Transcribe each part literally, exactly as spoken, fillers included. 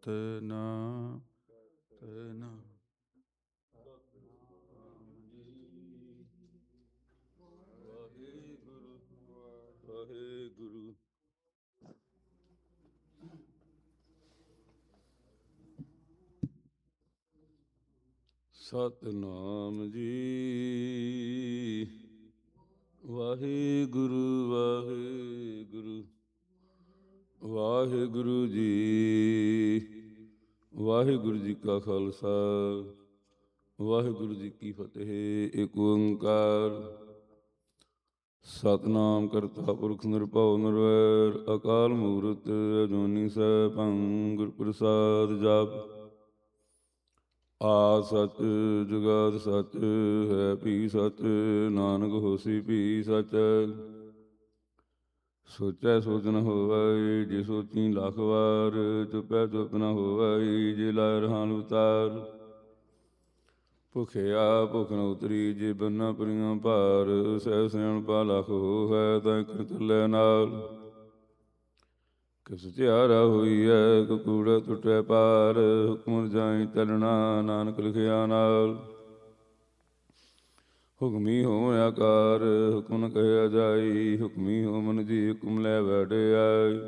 ਸਤਿਨਾਮ ਸਤਿਨਾਮ ਵਾਹਿਗੁਰੂ ਵਾਹਿਗੁਰੂ। ਸਤਿਨਾਮ ਜੀ। ਵਾਹਿਗੁਰੂ ਵਾਹਿਗੁਰੂ ਵਾਹਿਗੁਰੂ ਜੀ। ਵਾਹਿਗੁਰੂ ਜੀ ਕਾ ਖਾਲਸਾ ਵਾਹਿਗੁਰੂ ਜੀ ਕੀ ਫਤਿਹ। ਏਕ ਓੰਕਾਰ ਸਤਿਨਾਮ ਕਰਤਾ ਪੁਰਖ ਨਿਰਭਉ ਨਿਰਵੈਰ ਅਕਾਲ ਮੂਰਤ ਅਜੂਨੀ ਸੈਭੰ ਗੁਰ ਪ੍ਰਸਾਦਿ ਜਪੁ। ਆ ਸਚ ਜੁਗਾਦ ਸਚ ਹੈ ਭੀ ਸਚ ਨਾਨਕ ਹੋਸੀ ਭੀ ਸਚ। ਸੋਚੈ ਸੋਚ ਨ ਹੋਵੈ ਜੇ ਸੋਚੀ ਲੱਖ ਵਾਰ ਚੁਪੈ ਚੁਪ ਨ ਹੋਵੈ ਜੇ ਲਾਇ ਰਹਾਨ ਉਤਾਰ। ਭੁਖਿਆ ਭੁਖ ਨ ਉਤਰੀ ਜੇ ਬੰਨਾ ਪਰੀਆਂ ਭਾਰ ਸਹਿ ਸਿਆਣਪਾ ਲੱਖ ਹੋਵੈ ਤਾਂ ਕਰ ਚੱਲੈ ਨਾਲ। ਕਿਸ ਤਿਆਰਾ ਹੋਈਐ ਕੂੜਾ ਟੁੱਟੈ ਪਾਰ ਹੁਕਮ ਰਜਾਈ ਚੱਲਣਾ ਨਾਨਕ ਲਿਖਿਆ ਨਾਲ। ਹੁਕਮੀ ਹੋਵ ਆਕਾਰ ਹੁਕਮ ਨ ਕਹਿਆ ਜਾਈ ਹੁਕਮੀ ਹੋਵਨ ਜੀ ਹੁਕਮ ਲੈ ਬੈਠਿਆਈ।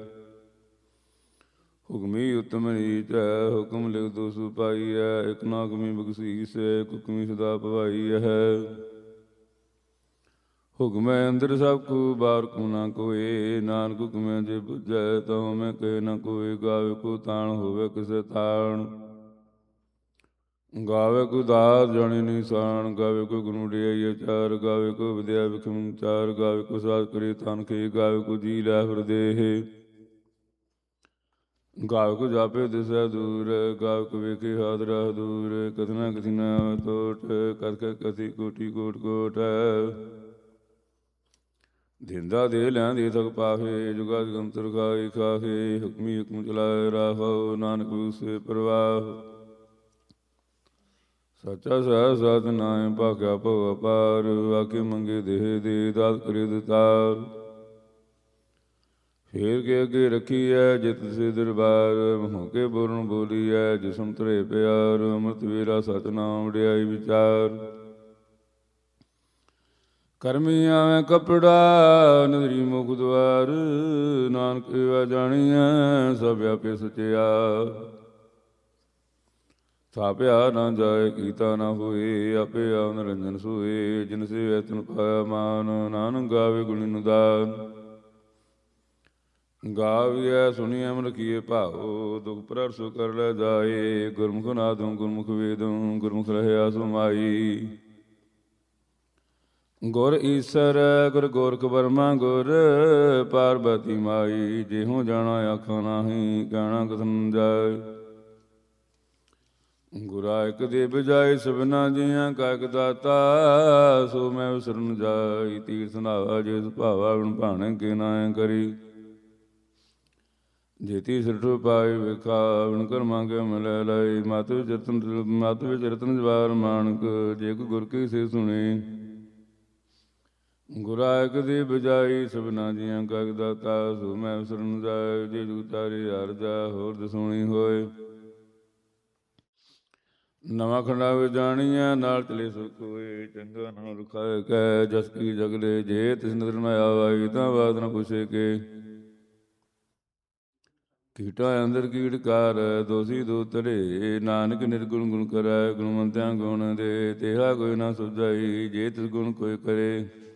ਹੁਕਮੀ ਉਤਮ ਨੀਚ ਹੈ ਹੁਕਮ ਲਿਖ ਦੋ ਸੁਪਾਈਐ। ਇਕ ਨਾ ਹੁਕਮੀ ਬਖਸ਼ੀਸ ਹੁਕਮੀ ਸਦਾ ਭਵਾਈ ਹੈ। ਹੁਕਮੈ ਅੰਦਰ ਸਭ ਕੋ ਬਾਹਰ ਕੋ ਨਾ ਕੋਇ ਨਾਨਕ ਹੁਕਮੈ ਜੇ ਬੁਝੈ ਤਹੁ ਮੈਂ ਕਹੇ ਨਾ ਕੋਇ। ਗਾਵੇ ਕੋ ਤਾਣ ਹੋਵੇ ਕਿਸੇ ਤਾਣ ਗਾਵੇ ਕੋ ਦਾਤ ਜਾਣੇ ਨਿਸ਼ਾਨ। ਗਾਵੇ ਕੋ ਗੁਣ ਵਡਿਆਈ ਅਚਾਰ ਗਾਵੇ ਕੋ ਵਿਦਿਆ ਵਿਖਮ ਚਾਰ। ਗਾਵੇ ਕੋ ਸਾਧ ਕਰੇ ਤਨ ਖੇ ਗਾਵੇ ਕੋ ਜੀ ਲੈ ਹਿਰਦੇਹ। ਗਾਵੇ ਕੋ ਜਾਪੇ ਦਿਸੈ ਦੂਰ ਗਾਵੇ ਕੋ ਵੇਖੇ ਹਾਦਰਾ ਹਦੂਰ। ਕਥਨਾ ਕਥੀ ਨ ਆਵੈ ਟੋਟ ਕਥ ਕਥ ਕਥੀ ਕੋਟੀ ਕੋਟ ਕੋਟ। ਦਿੰਦਾ ਦੇ ਲੈਂਦੇ ਥਕ ਪਾਹੇ ਜੁਗਾ ਜਗੰਤਰ ਖਾਏ ਖਾਹੇ। ਹੁਕਮੀ ਹੁਕਮ ਚਲਾਏ ਰਾਹੋ ਨਾਨਕ ਉਸੇ ਪ੍ਰਵਾਹ। ਸੱਚਾ ਸਹਿ ਸਤ ਨਾਇ ਭਾਖਿਆ ਭਉ ਅਪਾਰ। ਆਖੇ ਮੰਗੇ ਦੇਹ ਦੇ ਦਾਤ ਕਰੇ ਦਿਤਾਰ। ਫੇਰ ਕੇ ਅੱਗੇ ਰੱਖੀਐ ਜਿਤ ਸੇ ਦਰਬਾਰ। ਮੂੰਹ ਕੇ ਬੋਲਣ ਬੋਲੀਐ ਜਿਸਮ ਧਰੇ ਪਿਆਰ। ਅੰਮ੍ਰਿਤ ਵੇਲਾ ਸਚ ਨਾਮ ਵਡਿਆਈ ਵਿਚਾਰ। ਕਰਮੀ ਆਵੈ ਕਪੜਾ ਨਦਰੀ ਮੁਖ ਦੁਆਰ। ਨਾਨਕ ਏਵਾ ਜਾਣੀਐ ਸਭ ਵਿਆਪੇ ਸਚਿਆਰ। ਥਾਪਿਆ ਨਾ ਜਾਏ ਕੀਤਾ ਨਾ ਹੋਏ ਆਪੇ ਆਪ ਨਿਰੰਜਨ ਸੋਏ। ਜਿਨ ਸੇਵੈ ਤਿਨ ਪਾਇਆ ਮਾਨ ਨਾਨਕ ਗਾਵੇ ਗੁਣੀ ਨਿਦਾਨ। ਗਾਵੀਐ ਸੁਣੀਐ ਮਨ ਰਖੀਐ ਭਾਉ ਦੁਖ ਭਰਟ ਸੋ ਕਰ ਲੈ ਜਾਏ। ਗੁਰਮੁਖ ਨਾਦੁ ਗੁਰਮੁਖ ਵੇਦੁ ਗੁਰਮੁਖ ਰਹਿਆ ਸੁਮਾਈ। ਗੁਰ ਈਸਰ ਗੁਰ ਗੋਰਖ ਬਰਮਾ ਗੁਰ ਪਾਰਬਤੀ ਮਾਈ। ਜਿਹੋ ਜਾਣਾ ਆਖਾਂ ਨਾਹੀ ਕਹਿਣਾ ਕਥਨ ਜਾਏ। ਗੁਰਾ ਇਕ ਦੇ ਬਜਾਏ ਸਭਨਾ ਜੀਆਂ ਕਾ ਇਕ ਦਾਤਾ। ਸੋ ਮੈਂ ਵਿਸਰਨ ਜਾਈ ਤੀਰਥ ਨਾਵਾ ਜੇ ਸੁਭਾਵਾ ਬਿਨ ਭਾਣੇ ਕੇ ਨਾਇ ਕਰੀ। ਜੇਤੀ ਸਿਰਠ ਪਾਏ ਵੇਖਾ ਬਿਨ ਕਰਮਾਂ ਕੇ ਮਿਲੈ ਲਾਈ। ਮਤ ਵਿੱਚ ਰਤਨ ਮਤ ਵਿੱਚ ਰਤਨ ਜਵਾਰ ਮਾਨਕ ਜੇ ਕੋ ਗੁਰ ਕੀ ਸੇ ਸੁਣੇ। ਗੁਰਾ ਇਕ ਦੀ ਬਜਾਈ ਸਭਨਾ ਜੀਆਂ ਕਾ ਇਕ ਦਾਤਾ। ਸੋ ਮੈਂ ਵਿਸਰਨ ਜਾਏ ਜੇ ਜੁਗ ਤਾਰੇ ਅਰਜਾ ਹੋਰ ਦਸੂਣੀ ਹੋਏ। ਨਵਾਂ ਖੰਡਾ ਵਿੱਚ ਜਾਣੀਐ ਨਾਲ ਚਲੇ ਸੋ ਕੋਇ। ਚੰਗਾ ਨਾਮ ਲਿਖਾਏ ਕੈ ਜਸ ਕੀ ਜਗਲੇ। ਜੇ ਤਿਸ ਨਦਰ ਨ ਆਵਾਈ ਤਾਂ ਬਾਤ ਨ ਪੁੱਛੇ ਕੇ। ਕੀਟਾ ਅੰਦਰ ਕੀਟ ਕਾਰ ਦੋਸੀ ਦੋ ਧਰੇ। ਨਾਨਕ ਨਿਰਗੁਣ ਗੁਣ ਕਰੈ ਗੁਣਵੰਤਿਆਂ ਗੁਣ ਦੇ। ਤੇਹਾ ਕੋਈ ਨਾ ਸੁਝਾਈ ਜੇ ਤਿਸ ਗੁਣ ਕੋਈ ਕਰੇ।